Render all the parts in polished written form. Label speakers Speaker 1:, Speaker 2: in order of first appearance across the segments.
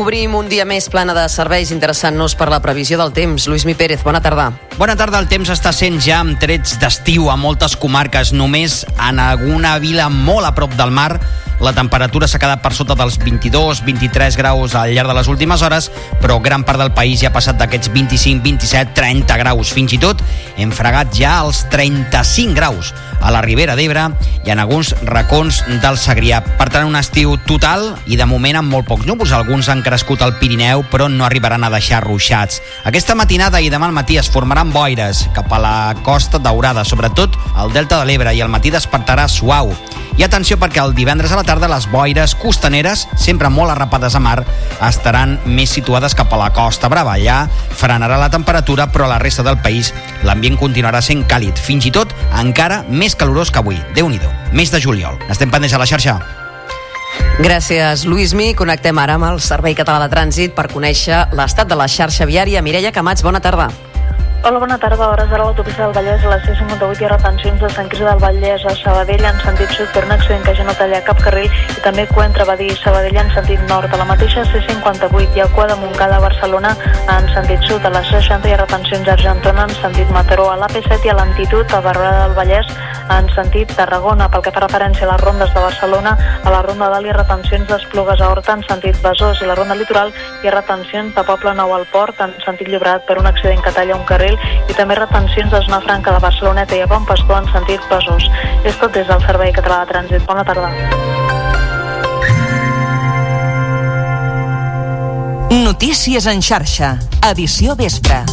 Speaker 1: Obrim un dia més plana de serveis, interessant-nos per la previsió del temps. Lluís Pérez, bona tarda.
Speaker 2: Bona tarda. El temps està sent ja amb trets d'estiu a moltes comarques. Només en alguna vila molt a prop del mar la temperatura s'ha quedat per sota dels 22-23 graus al llarg de les últimes hores, però gran part del país ja ha passat d'aquests 25, 27, 30 graus. Fins i tot hem fregat ja els 35 graus a la Ribera d'Ebre i en alguns racons del Segrià. Per tant, un estiu total i de moment amb molt pocs núvols. Alguns han crescut al Pirineu, però no arribaran a deixar ruixats. Aquesta matinada i demà al matí es formaran boires cap a la Costa Daurada, sobretot al Delta de l'Ebre, i al matí despertarà suau. I atenció, perquè el divendres a la tarda les boires costaneres, sempre molt arrapades a mar, estaran més situades cap a la Costa Brava. Allà frenarà la temperatura, però a la resta del país l'ambient continuarà sent càlid, fins i tot encara més calorós que avui. Déu-n'hi-do, mes de juliol. Estem pendents a la xarxa.
Speaker 1: Gràcies, Lluís. Connectem ara amb el Servei Català de Trànsit per conèixer l'estat de la xarxa viària. Mireia Camats, bona tarda.
Speaker 3: Hola, bona tarda. A hores d'ara a l'autopista del Vallès, a la C58 hi ha retencions de Sant Quirze del Vallès a Sabadell en sentit sud per un accident que ja no talla cap carril, i també cua entre Badí i Sabadell en sentit nord. A la mateixa C58 hi ha cua de Montcada a Barcelona en sentit sud. A la C60 hi ha retencions a Argentona en sentit Mataró. A l'AP7 hi ha lentitud a Barberà del Vallès en sentit Tarragona. Pel que fa referència a les rondes de Barcelona, a la ronda dalt hi ha retencions d'Esplugues a Horta en sentit Besòs, i a la ronda litoral hi ha retencions de Poble Nou al Port en sentit Llobregat per un accident que talla un carril, i també retencions de zona franca de Barceloneta i a Bon Pastor en sentit Besòs. És tot des del Servei Català de Trànsit. Bona tarda.
Speaker 4: Notícies en xarxa, edició vespre.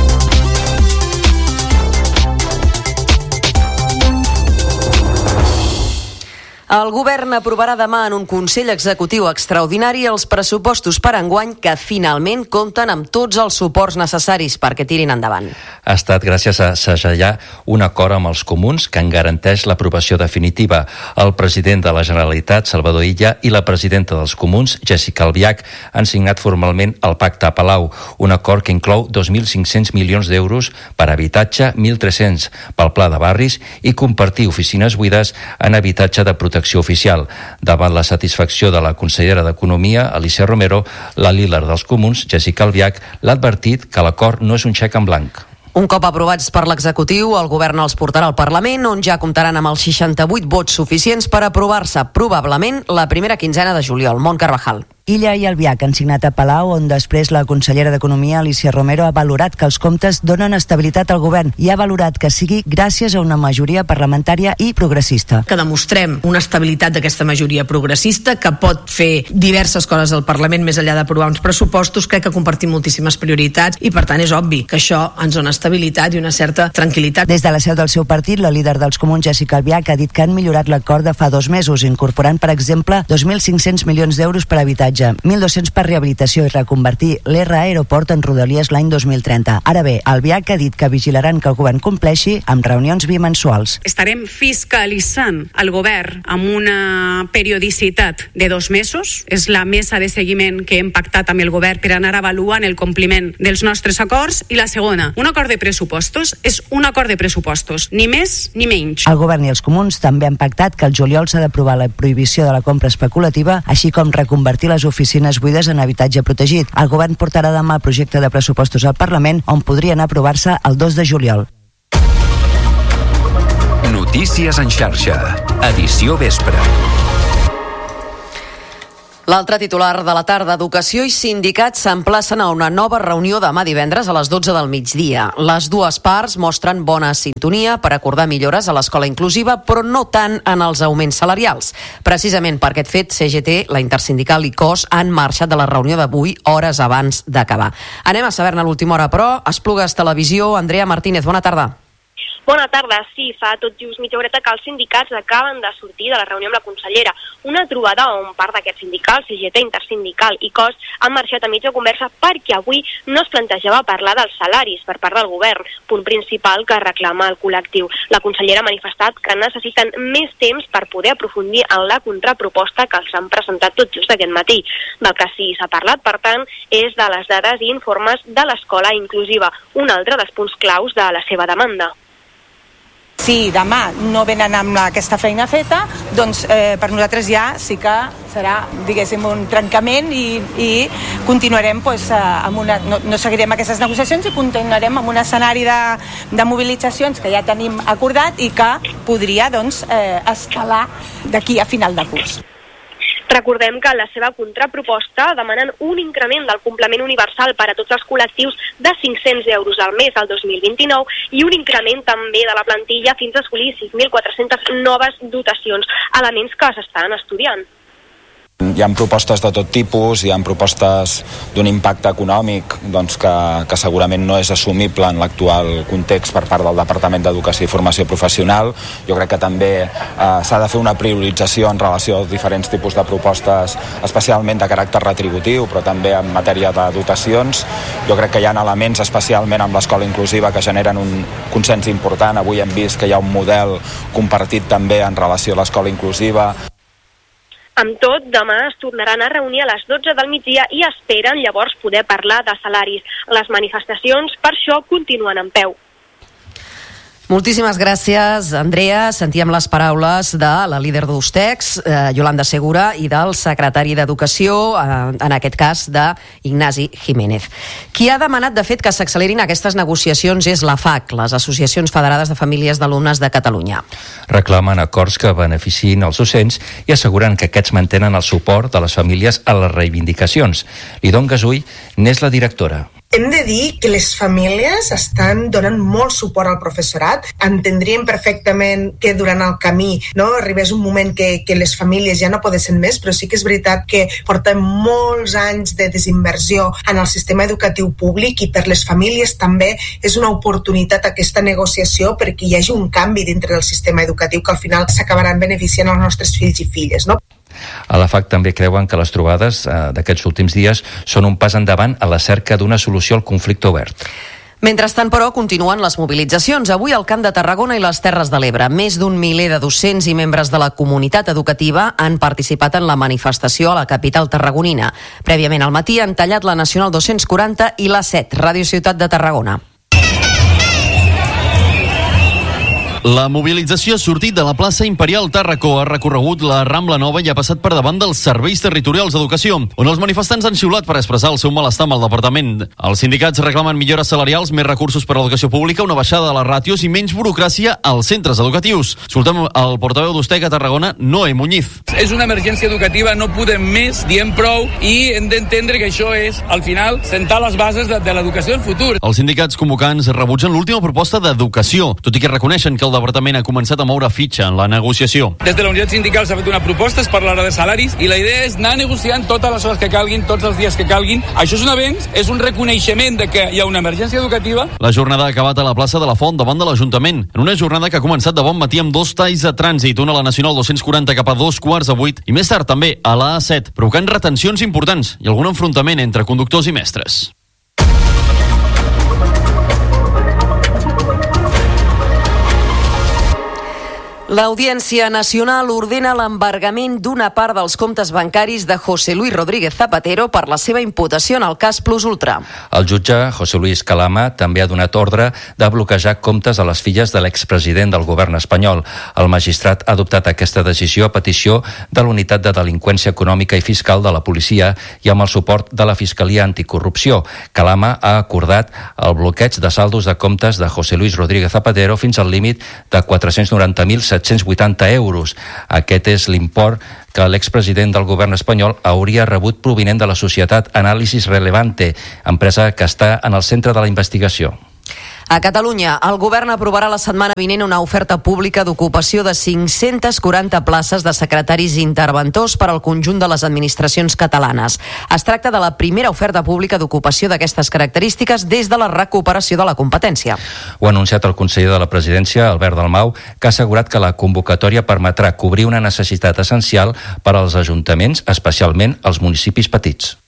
Speaker 1: El govern aprovarà demà en un Consell Executiu extraordinari els pressupostos per enguany que finalment compten amb tots els suports necessaris perquè tirin endavant.
Speaker 5: Ha estat gràcies a segellar un acord amb els comuns que en garanteix l'aprovació definitiva. El president de la Generalitat, Salvador Illa, i la presidenta dels comuns, Jéssica Albiach, han signat formalment el Pacte a Palau, un acord que inclou 2.500 milions d'euros per habitatge, 1.300 pel pla de barris i compartir oficines buides en habitatge de protecció oficial. Davant la satisfacció de la consellera d'Economia, Alícia Romero, la líder dels comuns, Jéssica Albiach, l'ha advertit que l'acord no és un xec en blanc.
Speaker 1: Un cop aprovats per l'executiu, el govern els portarà al Parlament, on ja comptaran amb els 68 vots suficients per aprovar-se probablement la primera quinzena de juliol. Mont Carvajal.
Speaker 6: Illa i Albiach han signat a Palau, on després la consellera d'Economia, Alícia Romero, ha valorat que els comptes donen estabilitat al govern i ha valorat que sigui gràcies a una majoria parlamentària i progressista.
Speaker 7: Que demostrem una estabilitat d'aquesta majoria progressista que pot fer diverses coses al Parlament més enllà d'aprovar uns pressupostos. Crec que compartim moltíssimes prioritats i, per tant, és obvi que això ens dona estabilitat i una certa tranquil·litat.
Speaker 6: Des de la seu del seu partit, la líder dels comuns, Jéssica Albiach, ha dit que han millorat l'acord de fa 2 mesos, incorporant, per exemple, 2.500 milions d'euros per habitatge, 1.200 per rehabilitació i reconvertir l'R Aeroport en Rodalies l'any 2030. Ara bé, Albiach ha dit que vigilaran que el govern compleixi amb reunions bimensuals.
Speaker 8: Estarem fiscalitzant el govern amb una periodicitat de 2 mesos. És la mesa de seguiment que hem pactat amb el govern per anar avaluant el compliment dels nostres acords. I la segona, un acord de pressupostos és un acord de pressupostos, ni més ni menys.
Speaker 6: El govern i els comuns també han pactat que el juliol s'ha d'aprovar la prohibició de la compra especulativa, així com reconvertir les oficines buides en habitatge protegit. El govern portarà demà el projecte de pressupostos al Parlament, on podrien aprovar-se el 2 de juliol.
Speaker 9: Notícies en xarxa, edició vespre.
Speaker 1: L'altre titular de la tarda, Educació i sindicats s'emplacen a una nova reunió demà divendres a les 12 del migdia. Les dues parts mostren bona sintonia per acordar millores a l'escola inclusiva, però no tant en els augments salarials. Precisament per aquest fet, CGT, la Intersindical i COS han marxat de la reunió d'avui hores abans d'acabar. Anem a saber-ne a l'última hora, però Esplugues Televisió, Andrea Martínez, bona tarda.
Speaker 10: Bona tarda. Sí, fa tot just mitja horeta que els sindicats acaben de sortir de la reunió amb la consellera. Una trobada on part d'aquests sindicals, CGT, Intersindical i COS, han marxat a mitja conversa perquè avui no es plantejava parlar dels salaris per part del govern, punt principal que reclama el col·lectiu. La consellera ha manifestat que necessiten més temps per poder aprofundir en la contraproposta que els han presentat tot just aquest matí. Del que sí s'ha parlat, per tant, és de les dades i informes de l'escola inclusiva, un altre dels punts claus de la seva demanda.
Speaker 11: Si demà no venen amb aquesta feina feta, doncs per nosaltres ja sí que serà, diguéssim, un trencament i continuarem no seguirem aquestes negociacions i continuarem amb un escenari de mobilitzacions que ja tenim acordat i que podria escalar d'aquí a final de curs.
Speaker 10: Recordem que en la seva contraproposta demanen un increment del complement universal per a tots els col·lectius de 500 euros al mes al 2029 i un increment també de la plantilla fins a assolir 6.400 noves dotacions, elements que s'estan estudiant.
Speaker 12: Hi ha propostes de tot tipus, hi ha propostes d'un impacte econòmic que segurament no és assumible en l'actual context per part del Departament d'Educació i Formació Professional. Jo crec que també s'ha de fer una priorització en relació als diferents tipus de propostes, especialment de caràcter retributiu, però també en matèria de dotacions. Jo crec que hi ha elements, especialment amb l'escola inclusiva, que generen un consens important. Avui hem vist que hi ha un model compartit també en relació a l'escola inclusiva.
Speaker 10: Amb tot, demà es tornaran a reunir a les 12 del migdia i esperen llavors poder parlar de salaris. Les manifestacions, per això, continuen en peu.
Speaker 1: Moltíssimes gràcies, Andrea. Sentíem les paraules de la líder d'Ustex, Yolanda Segura, i del secretari d'Educació, en aquest cas d'Ignasi Jiménez. Qui ha demanat, de fet, que s'accelerin aquestes negociacions és la FAC, les Associacions Federades de Famílies d'Alumnes de Catalunya.
Speaker 5: Reclamen acords que beneficiïn els docents i asseguren que aquests mantenen el suport de les famílies a les reivindicacions. Lidon Gasull n'és la directora.
Speaker 13: Hem de dir que les famílies estan donant molt suport al professorat. Entendríem perfectament que durant el camí arribés un moment que les famílies ja no poden més, però sí que és veritat que portem molts anys de desinversió en el sistema educatiu públic i per les famílies també és una oportunitat aquesta negociació perquè hi hagi un canvi dintre del sistema educatiu que al final s'acabaran beneficiant els nostres fills i filles, no?
Speaker 5: A la FAC també creuen que les trobades d'aquests últims dies són un pas endavant a la cerca d'una solució al conflicte obert.
Speaker 1: Mentrestant, però, continuen les mobilitzacions. Avui al Camp de Tarragona i les Terres de l'Ebre. Més d'un miler de docents i membres de la comunitat educativa han participat en la manifestació a la capital tarragonina. Prèviament al matí han tallat la Nacional 240 i la 7, Ràdio Ciutat de Tarragona.
Speaker 14: La mobilització ha sortit de la plaça Imperial Tàrraco, ha recorregut la Rambla Nova i ha passat per davant dels serveis territorials d'educació, on els manifestants han xiulat per expressar el seu malestar amb el departament. Els sindicats reclamen millores salarials, més recursos per a l'educació pública, una baixada de les ràtios i menys burocràcia als centres educatius. Escoltem el portaveu d'Ustec a Tarragona, Noé Muñiz.
Speaker 15: És una emergència educativa, no podem més, diem prou i hem d'entendre que això és, al final, sentar les bases de l'educació del futur.
Speaker 14: Els sindicats convocants rebutgen l'última proposta d'educació, tot i que reconeixen que el departament ha començat a moure fitxa en la negociació.
Speaker 15: Des de la unitat sindical s'ha fet una proposta, es parlarà de salaris i la idea és anar negociant totes les hores que calguin, tots els dies que calguin. Això és un avenç, és un reconeixement de que hi ha una emergència educativa.
Speaker 14: La jornada ha acabat a la plaça de la Font davant de l'Ajuntament, en una jornada que ha començat de bon matí amb 2 talls de trànsit, una a la Nacional 240 cap a 7:15 i més tard també a la A7, provocant retencions importants i algun enfrontament entre conductors i mestres.
Speaker 1: L'Audiència Nacional ordena l'embargament d'una part dels comptes bancaris de José Luis Rodríguez Zapatero per la seva imputació en el cas Plus Ultra.
Speaker 5: El jutge José Luis Calama també ha donat ordre de bloquejar comptes a les filles de l'expresident del govern espanyol. El magistrat ha adoptat aquesta decisió a petició de la Unitat de Delinqüència Econòmica i Fiscal de la policia i amb el suport de la Fiscalia Anticorrupció. Calama ha acordat el bloqueig de saldos de comptes de José Luis Rodríguez Zapatero fins al límit de 490.780 euros. Aquest és l'import que l'expresident del govern espanyol hauria rebut provinent de la societat Análisis Relevante, empresa que està en el centre de la investigació.
Speaker 1: A Catalunya, el govern aprovarà la setmana vinent una oferta pública d'ocupació de 540 places de secretaris interventors per al conjunt de les administracions catalanes. Es tracta de la primera oferta pública d'ocupació d'aquestes característiques des de la recuperació de la competència.
Speaker 5: Ho ha anunciat el conseller de la Presidència, Albert Dalmau, que ha assegurat que la convocatòria permetrà cobrir una necessitat essencial per als ajuntaments, especialment als municipis petits.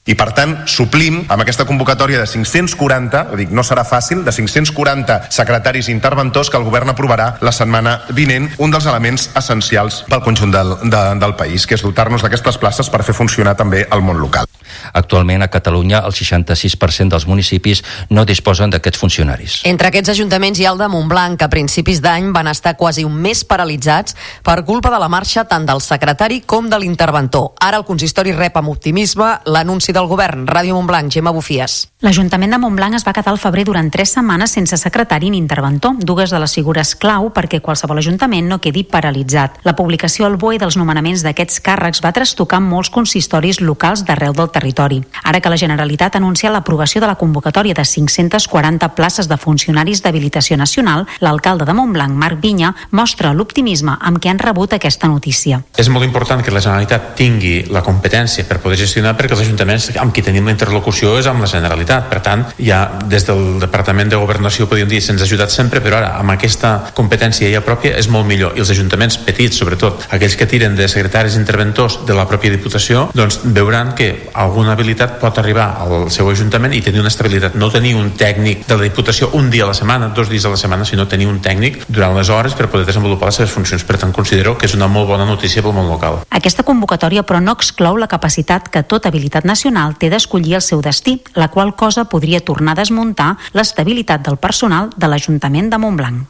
Speaker 16: I per tant suplim amb aquesta convocatòria de 540, dic, no serà fàcil, de 540 secretaris interventors que el govern aprovarà la setmana vinent, un dels elements essencials pel conjunt del país, que és dotar-nos d'aquestes places per fer funcionar també el món local.
Speaker 5: Actualment a Catalunya el 66% dels municipis no disposen d'aquests funcionaris.
Speaker 1: Entre aquests ajuntaments hi ha el de Montblanc, que a principis d'any van estar quasi un mes paralitzats per culpa de la marxa tant del secretari com de l'interventor. Ara el consistori rep amb optimisme l'anunci del govern. Ràdio Montblanc, Gemma Bufies.
Speaker 17: L'Ajuntament de Montblanc es va quedar al febrer durant 3 setmanes sense secretari ni interventor, dues de les figures clau perquè qualsevol ajuntament no quedi paralitzat. La publicació al BOE dels nomenaments d'aquests càrrecs va trastocar molts consistoris locals d'arreu del territori. Ara que la Generalitat ha anunciat l'aprovació de la convocatòria de 540 places de funcionaris d'habilitació nacional, l'alcalde de Montblanc, Marc Vinya, mostra l'optimisme amb què han rebut aquesta notícia.
Speaker 18: És molt important que la Generalitat tingui la competència per poder gestionar, perquè els ajuntaments amb qui tenim la interlocució és amb la Generalitat. Per tant, ja des del Departament de Governació podríem dir se'ns ha ajudat sempre, però ara amb aquesta competència ja pròpia és molt millor. I els ajuntaments petits, sobretot aquells que tiren de secretaris interventors de la pròpia Diputació, doncs veuran que alguna habilitat pot arribar al seu ajuntament i tenir una estabilitat. No tenir un tècnic de la Diputació un dia a la setmana, 2 dies a la setmana, sinó tenir un tècnic durant les hores per poder desenvolupar les seves funcions. Per tant, considero que és una molt bona notícia pel món local.
Speaker 17: Aquesta convocatòria, però, no exclou la capacitat que tota habilitat nacional té d'escollir el seu destí, la qual cosa podria tornar a desmuntar l'estabilitat del personal de l'Ajuntament de Montblanc.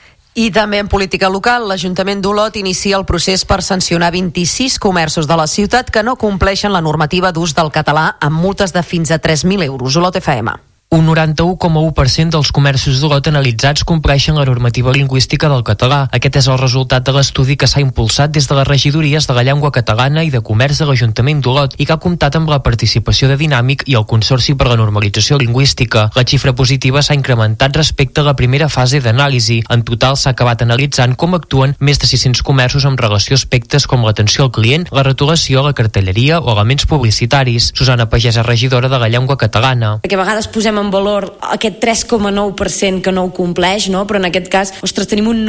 Speaker 1: I també en política local, l'Ajuntament d'Olot inicia el procés per sancionar 26 comerços de la ciutat que no compleixen la normativa d'ús del català amb multes de fins a 3.000 euros. Olot FM.
Speaker 19: Un 91,1% dels comerços d'Olot analitzats compleixen la normativa lingüística del català. Aquest és el resultat de l'estudi que s'ha impulsat des de les regidories de la llengua catalana i de comerç de l'Ajuntament d'Olot i que ha comptat amb la participació de Dinàmic i el Consorci per la Normalització Lingüística. La xifra positiva s'ha incrementat respecte a la primera fase d'anàlisi. En total s'ha acabat analitzant com actuen més de 600 comerços en relació a aspectes com l'atenció al client, la rotulació, la cartelleria o elements publicitaris. Susana Pagès, regidora de la llengua catalana.
Speaker 20: Que a vegades posem en valor aquest 3,9% que no ho compleix, no? Però en aquest cas, ostres, tenim un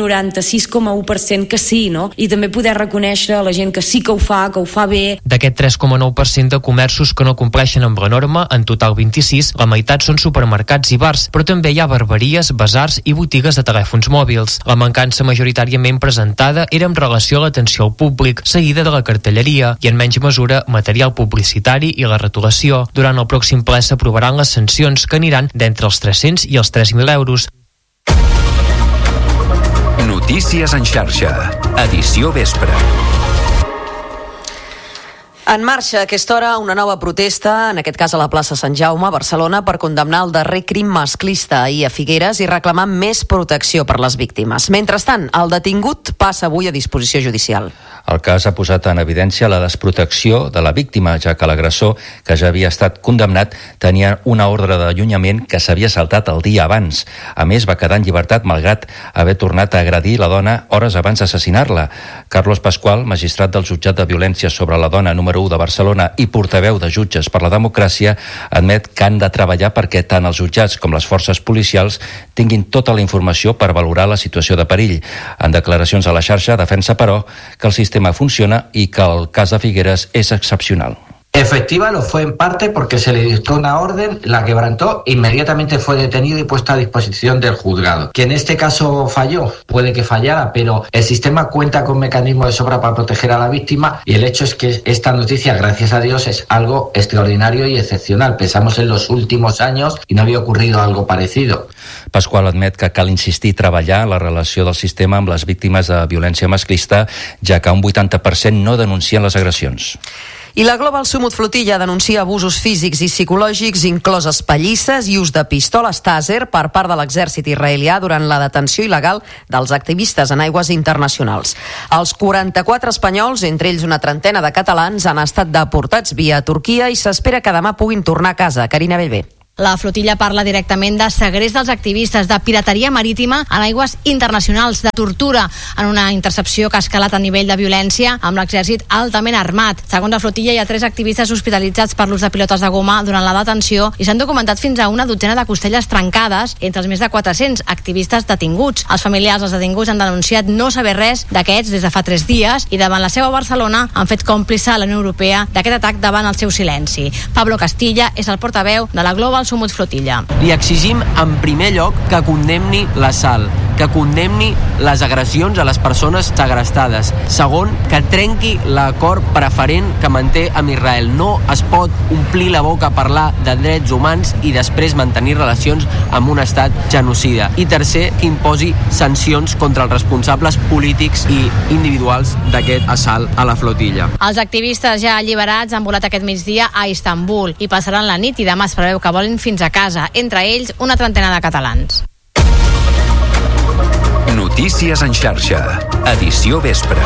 Speaker 20: 96,1% que sí, no? I també poder reconèixer la gent que sí que ho fa bé.
Speaker 19: D'aquest 3,9% de comerços que no compleixen amb la norma, en total 26, la meitat són supermercats i bars, però també hi ha barberies, basars i botigues de telèfons mòbils. La mancança majoritàriament presentada era en relació a l'atenció al públic, seguida de la cartelleria i en menys mesura material publicitari i la rotulació. Durant el pròxim ple s'aprovaran les sancions que aniran d'entre els 300 i els 3.000 euros.
Speaker 9: Notícies en xarxa. Edició vespre.
Speaker 1: En marxa a aquesta hora una nova protesta, en aquest cas a la plaça Sant Jaume, a Barcelona, per condemnar el darrer crim masclista ahir a Figueres i reclamar més protecció per les víctimes. Mentrestant, el detingut passa avui a disposició judicial.
Speaker 5: El cas ha posat en evidència la desprotecció de la víctima, ja que l'agressor, que ja havia estat condemnat, tenia una ordre d'allunyament que s'havia saltat el dia abans. A més, va quedar en llibertat malgrat haver tornat a agredir la dona hores abans d'assassinar-la. Carlos Pascual, magistrat del jutjat de violència sobre la dona número 1 de Barcelona i portaveu de Jutges per la Democràcia, admet que han de treballar perquè tant els jutjats com les forces policials tinguin tota la informació per valorar la situació de perill. En declaracions a la xarxa defensa, però, que el sistema funciona y que el caso de Figueres es excepcional.
Speaker 21: Efectiva lo fue en parte porque se le dictó una orden, la quebrantó, inmediatamente fue detenido y puesto a disposición del juzgado. Que en este caso falló, puede que fallara, pero el sistema cuenta con mecanismos de sobra para proteger a la víctima y el hecho es que esta noticia, gracias a Dios, es algo extraordinario y excepcional. Pensamos en los últimos años y no había ocurrido algo parecido.
Speaker 5: Pasqual admet que cal insistir i treballar en la relació del sistema amb les víctimes de violència masclista, ja que un 80% no denuncien les agressions.
Speaker 1: I la Global Sumut Flotilla denuncia abusos físics i psicològics, incloses pallisses i ús de pistoles tàser per part de l'exèrcit israelià durant la detenció il·legal dels activistes en aigües internacionals. Els 44 espanyols, entre ells una trentena de catalans, han estat deportats via Turquia i s'espera que demà puguin tornar a casa. Carina Bellver.
Speaker 2: La flotilla parla directament de segrest dels activistes, de pirateria marítima en aigües internacionals, de tortura en una intercepció que ha escalat a nivell de violència amb l'exèrcit altament armat. Segons la flotilla, hi ha 3 activistes hospitalitzats per l'ús de pilotes de goma durant la detenció i s'han documentat fins a una dotzena de costelles trencades entre els més de 400 activistes detinguts. Els familiars dels detinguts han denunciat no saber res d'aquests des de fa 3 dies i davant la seu a Barcelona han fet còmplice a la Unió Europea d'aquest atac davant el seu silenci. Pablo Castilla és el portaveu de la Global Sumut Flotilla.
Speaker 22: Li exigim en primer lloc que condemni l'assalt, que condemni les agressions a les persones segrestades. Segon, que trenqui l'acord preferent que manté amb Israel. No es pot omplir la boca a parlar de drets humans i després mantenir relacions amb un estat genocida. I tercer, que imposi sancions contra els responsables polítics i individuals d'aquest assalt a la flotilla.
Speaker 2: Els activistes ja alliberats han volat aquest migdia a Istanbul i passaran la nit i demà es preveu que volin fins a casa, entre ells una trentena de catalans.
Speaker 9: Notícies en xarxa, edició vespre.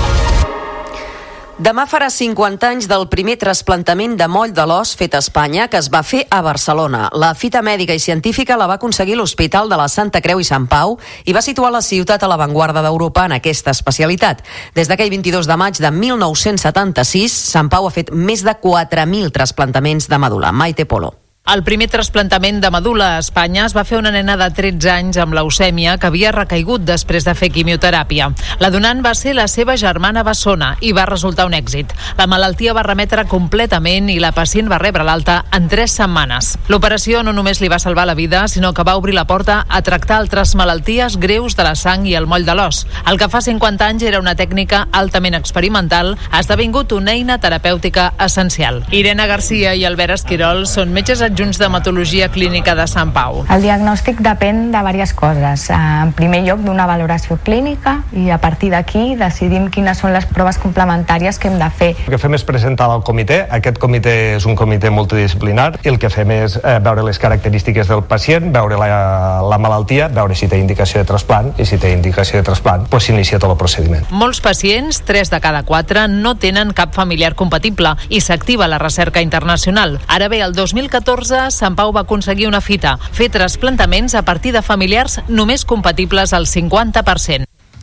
Speaker 1: Demà farà 50 anys del primer trasplantament de moll de l'os fet a Espanya, que es va fer a Barcelona. La fita mèdica i científica la va aconseguir l'Hospital de la Santa Creu i Sant Pau i va situar la ciutat a l'avantguarda d'Europa en aquesta especialitat. Des d'aquell 22 de maig de 1976, Sant Pau ha fet més de 4.000 trasplantaments de medul·la. Maite Polo.
Speaker 23: El primer trasplantament de medul·la a Espanya es va fer una nena de 13 anys amb leucèmia que havia recaigut després de fer quimioteràpia. La donant va ser la seva germana bessona i va resultar un èxit. La malaltia va remetre completament i la pacient va rebre l'alta en 3 setmanes. L'operació no només li va salvar la vida, sinó que va obrir la porta a tractar altres malalties greus de la sang i el moll de l'os. El que fa 50 anys era una tècnica altament experimental ha esdevingut una eina terapèutica essencial. Irene Garcia i Albert Esquirol són metges adjunts d'hematologia clínica de Sant Pau.
Speaker 24: El diagnòstic depèn de diverses coses. En primer lloc, d'una valoració clínica i a partir d'aquí decidim quines són les proves complementàries que hem de fer.
Speaker 25: El que fem és presentar al comitè. Aquest comitè és un comitè multidisciplinar i el que fem és veure les característiques del pacient, veure la malaltia, veure si té indicació de trasplant i si té indicació de trasplant, doncs s'inicia tot el procediment.
Speaker 23: Molts pacients, 3 de cada 4, no tenen cap familiar compatible i s'activa la recerca internacional. Ara bé, el 2014 Sant Pau va aconseguir una fita, fer trasplantaments a partir de familiars només compatibles al 50%.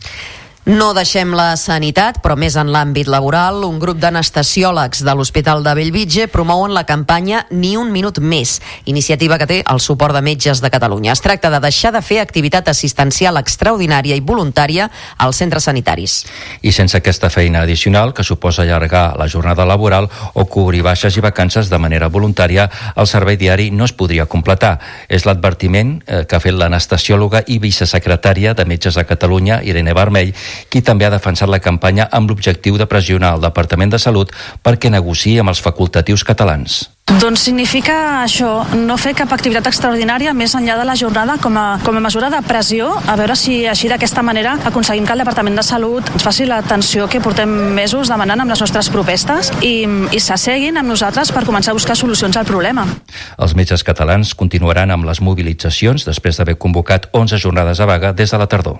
Speaker 1: No deixem la sanitat, però més en l'àmbit laboral. Un grup d'anestesiòlegs de l'Hospital de Bellvitge promouen la campanya Ni un minut més, iniciativa que té el suport de Metges de Catalunya. Es tracta de deixar de fer activitat assistencial extraordinària i voluntària als centres sanitaris.
Speaker 5: I sense aquesta feina addicional, que suposa allargar la jornada laboral o cobrir baixes i vacances de manera voluntària, el servei diari no es podria completar. És l'advertiment que ha fet l'anestesiòloga i vicesecretària de Metges de Catalunya, Irene Vermell, qui també ha defensat la campanya amb l'objectiu de pressionar el Departament de Salut perquè negociï amb els facultatius catalans.
Speaker 26: Doncs significa això, no fer cap activitat extraordinària més enllà de la jornada com a mesura de pressió, a veure si així d'aquesta manera aconseguim que el Departament de Salut ens faci l'atenció que portem mesos demanant amb les nostres propostes i s'asseguin amb nosaltres per començar a buscar solucions al problema.
Speaker 5: Els metges catalans continuaran amb les mobilitzacions després d'haver convocat 11 jornades de vaga des de la tardor.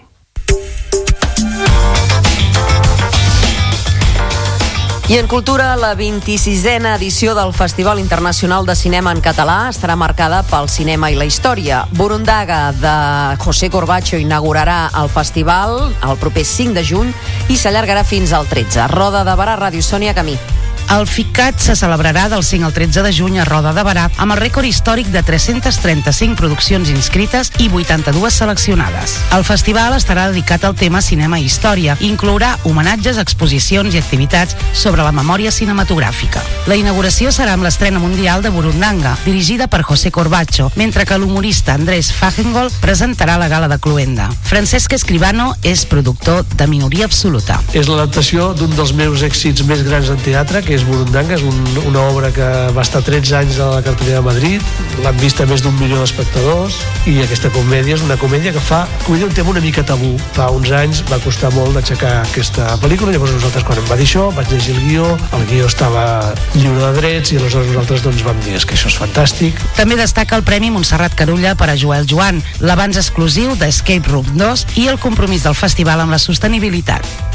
Speaker 1: I en cultura, la 26a edició del Festival Internacional de Cinema en Català estarà marcada pel cinema i la història. Burundaga, de José Corbacho, inaugurarà el festival el proper 5 de juny i s'allargarà fins al 13. Roda de Barà, Ràdio Sònia Camí.
Speaker 27: El FICAT se celebrarà del 5 al 13 de juny a Roda de Barà amb el rècord històric de 335 produccions inscrites i 82 seleccionades. El festival estarà dedicat al tema cinema i història i inclourà homenatges, exposicions i activitats sobre la memòria cinematogràfica. La inauguració serà amb l'estrena mundial de Burundanga, dirigida per José Corbacho, mentre que l'humorista Andrés Fajengol presentarà la gala de Cluenda. Francesc Escribano és productor de Minoria Absoluta.
Speaker 28: És l'adaptació d'un dels meus èxits més grans en teatre, que és Burundanga, és una obra que va estar 13 anys a la cartellera de Madrid, l'han vist a més d'1 milió d'espectadors, i aquesta comèdia és una comèdia que fa un tema una mica tabú. Fa uns anys va costar molt d'aixecar aquesta pel·lícula, llavors nosaltres quan em va dir això vaig llegir el guió estava lliure de drets i aleshores nosaltres vam dir que això és fantàstic.
Speaker 27: També destaca el Premi Montserrat Carulla per a Joel Joan, l'avanç exclusiu d'Escape Room 2 i el compromís del festival amb la sostenibilitat.